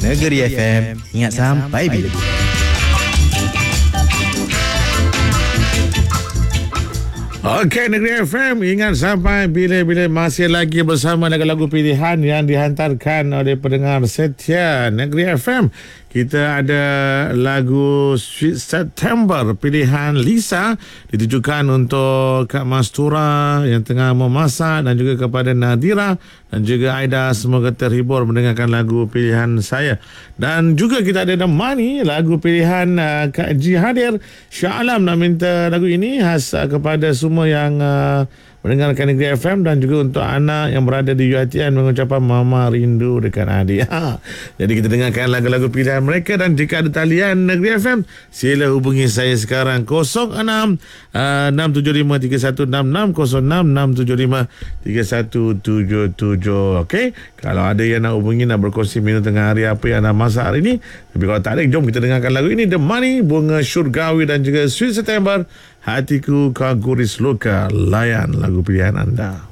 Negeri FM. Ingat sampai bila-bila. Okey, Negeri FM, ingat sampai bila-bila. Masih lagi bersama lagu-lagu pilihan yang dihantarkan oleh pendengar setia Negeri FM. Kita ada lagu Sweet September pilihan Lisa, ditujukan untuk Kak Mastura yang tengah memasak, dan juga kepada Nadira dan juga Aida. Semoga terhibur mendengarkan lagu pilihan saya. Dan juga kita ada The Money, lagu pilihan Kak Ji hadir. Syah Alam nak minta lagu ini khas kepada semua yang mendengarkan Negeri FM, dan juga untuk anak yang berada di UiTM mengucapkan Mama rindu dekat adik. Jadi kita dengarkan lagu-lagu pilihan mereka. Dan jika ada talian Negeri FM, sila hubungi saya sekarang 06 675 3166 06 675 3177. Okey, kalau ada yang nak hubungi, nak berkongsi menu tengah hari apa yang nak masak hari ini. Tapi kalau tak ada, jom kita dengarkan lagu ini, The Money, Bunga Syurgawi dan juga Sweet September, Hatiku Kau Guris Luka. Layan lagu pilihan anda.